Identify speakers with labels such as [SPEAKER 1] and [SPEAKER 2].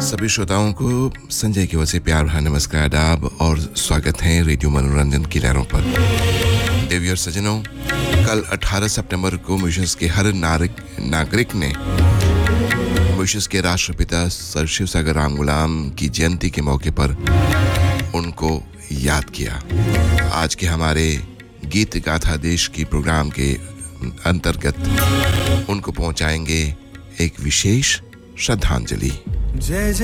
[SPEAKER 1] सभी श्रोताओं को संजय की ओर से प्यार भरा नमस्कार आदाब और स्वागत है रेडियो मनोरंजन की लहरों पर। देवी और सज्जनों, कल 18 सितंबर को मॉरिशस के हर नागरिक ने मॉरिशस के राष्ट्रपिता सर शिवसागर राम गुलाम की जयंती के मौके पर उनको याद किया। आज के हमारे गीत गाथा देश की प्रोग्राम के अंतर्गत उनको पहुंचाएंगे एक विशेष श्रद्धांजलि।